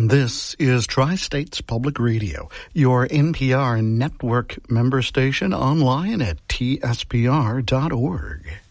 This is Tri-States Public Radio, your NPR network member station online at tspr.org.